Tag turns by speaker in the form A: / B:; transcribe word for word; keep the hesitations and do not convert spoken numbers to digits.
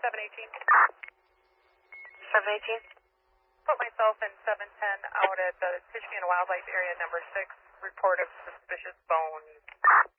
A: seven eighteen.
B: seven eighteen.
A: Put myself and seven ten out at the Fishman Wildlife Area number six. Report of suspicious bone.